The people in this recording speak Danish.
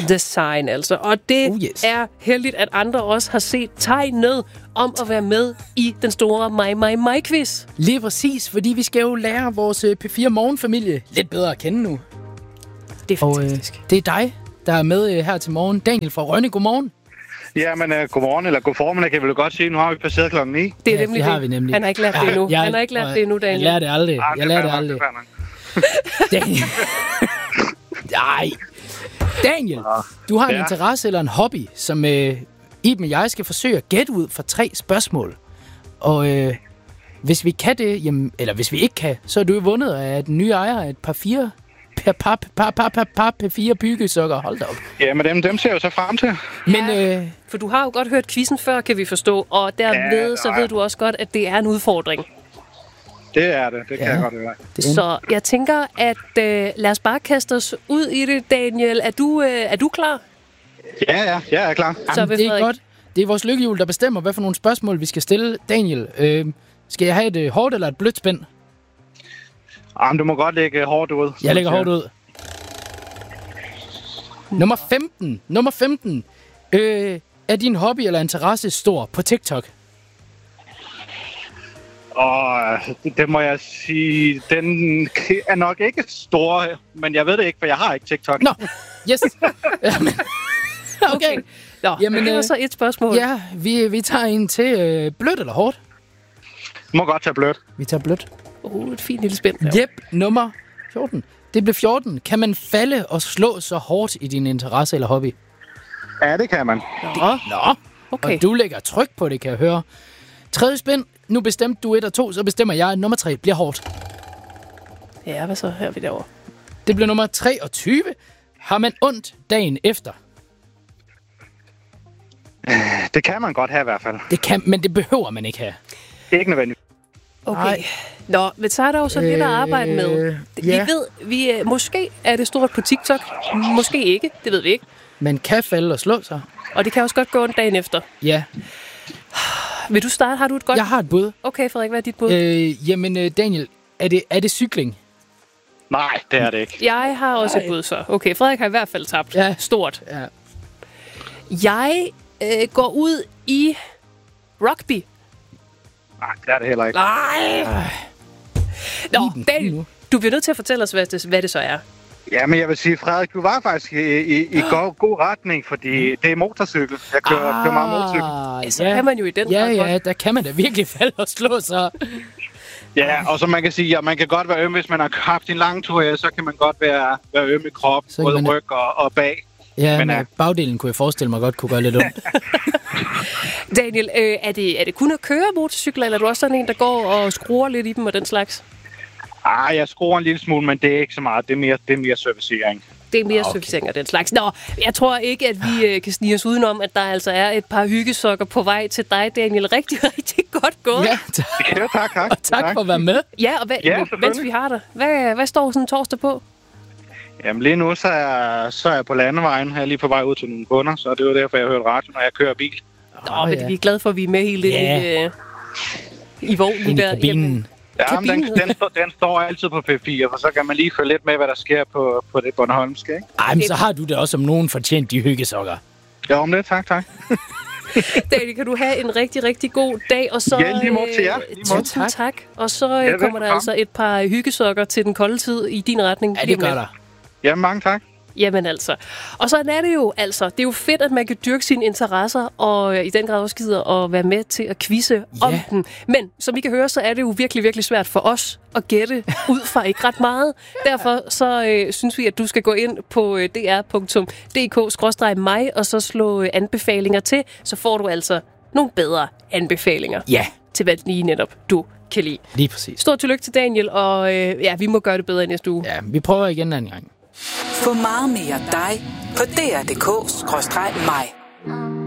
The Sign, altså. Og det er heldigt, at andre også har set tegnet om at være med i den store mig-quiz. Lige præcis, fordi vi skal jo lære vores P4 Morgenfamilie lidt bedre at kende nu. Det er fantastisk. Og det er dig, der er med her til morgen. Daniel fra Rønne, godmorgen. Ja, men godmorgen, eller god formiddag, kan vi vel godt sige. Nu har vi passeret klokken 9. Det er nemlig det. Har vi nemlig. Han har ikke lært det endnu. Han har ikke lært det endnu, Daniel. Jeg lærer det aldrig. Daniel. Daniel, du har en interesse eller en hobby, som Iben og jeg skal forsøge at gætte ud for 3 spørgsmål. Og hvis vi kan det, jamen, eller hvis vi ikke kan, så er du vundet af den nye ejer af et par 4 byggesukker. Hold da op. Ja, men dem ser jeg jo så frem til. Men, for du har jo godt hørt quizzen før, kan vi forstå, og derved så ved du også godt, at det er en udfordring. Det er det. Det kan jeg godt høre. Så jeg tænker, at lad os bare kaste os ud i det, Daniel. Er du klar? Ja, jeg er klar. Jamen, det er godt. Det er vores lykkehjul, der bestemmer, hvad for nogle spørgsmål vi skal stille. Daniel, skal jeg have et hårdt eller et blødt spænd? Jamen, du må godt lægge hårdt ud. Jeg lægger hårdt ud. Nummer 15. Er din hobby eller interesse stor på TikTok? Og det må jeg sige, den er nok ikke stor, men jeg ved det ikke, for jeg har ikke TikTok. Nå, yes. Okay. Nå, jamen, det var så et spørgsmål. Ja, vi tager en til. Blødt eller hårdt? Du må godt tage blødt. Vi tager blødt. Et fint lille spænd. Yep, nummer 14. Det blev 14. Kan man falde og slå så hårdt i din interesse eller hobby? Ja, det kan man. Nå. Okay. Og du lægger tryk på det, kan jeg høre. 3. spænd. Nu bestemte du 1 og 2, så bestemmer jeg, at nummer 3 bliver hårdt. Ja, hvad så? Her er vi derovre. Det bliver nummer 23. Har man ondt dagen efter? Det kan man godt have i hvert fald. Det kan, men det behøver man ikke have. Det er ikke nødvendigt. Okay. Nå, men så er der jo så lidt at arbejde med. Ja. Vi ved, måske er det stort på TikTok. Måske ikke. Det ved vi ikke. Man kan falde og slå sig. Og det kan også godt gå en dagen efter. Ja. Vil du starte? Har du et godt? Jeg har et bud. Okay, Frederik, hvad er dit bud? Jamen, Daniel, er det cykling? Nej, det er det ikke. Jeg har også et bud så. Okay, Frederik har i hvert fald tabt. Ja. Stort. Ja. Jeg går ud i rugby. Nej, det er det heller ikke. Nej! Nå, Daniel, du bliver nødt til at fortælle os, hvad det så er. Ja, men jeg vil sige, Frederik, du var faktisk i god retning, fordi det er motorcykel. Jeg kører meget motorcykel. Så kan man jo i den grad godt. Ja, der kan man da virkelig falde og slå sig. Ja, og så man kan sige, at man kan godt være øm, hvis man har haft en lang tur, ja, så kan man godt være øm i krop, både ryg og bag. Ja, men bagdelen kunne jeg forestille mig godt kunne gøre lidt ondt. Daniel, er det kun at køre motorcykler, eller er du også sådan en, der går og skruer lidt i dem og den slags? Jeg skruer en lille smule, men det er ikke så meget. Det er mere servicering. Det er mere servicering af den slags. Nå, jeg tror ikke, at vi kan snige os udenom, at der altså er et par hyggesokker på vej til dig, Daniel. Rigtig, rigtig godt gået. Ja, tak. Og tak for at være med. Ja, og mens vi har dig, hvad står sådan en torsdag på? Jamen lige nu, så er jeg på landevejen. Jeg er lige på vej ud til nogle kunder, så det var derfor, jeg hørte radio, når jeg kører bil. Nå, men vi er glade for, at vi er med helt i vognen der. Kabinen. Ja, men den står altid på P4, for så kan man lige følge lidt med, hvad der sker på det Bornholmske, ikke? Ej, men så har du det også om nogen fortjent de hyggesokker. Ja, om det. Tak. Daniel, kan du have en rigtig, rigtig god dag, og så... Ja, lige måde til jer. Tusind tak. Og så kommer der altså et par hyggesokker til den kolde tid i din retning. Ja, det gør der. Ja, mange tak. Jamen altså. Og så er det jo altså, det er jo fedt, at man kan dyrke sine interesser, og i den grad også gider at være med til at quizze om den. Men som I kan høre, så er det jo virkelig, virkelig svært for os at gætte ud fra ikke ret meget. Derfor så synes vi, at du skal gå ind på dr.dk/mig, og så slå anbefalinger til, så får du altså nogle bedre anbefalinger til, hvad lige netop du kan lide. Lige præcis. Stort tillykke til Daniel, og vi må gøre det bedre i næste uge. Ja, vi prøver igen en anden gang. Få meget mere dig på dr.dk/mig.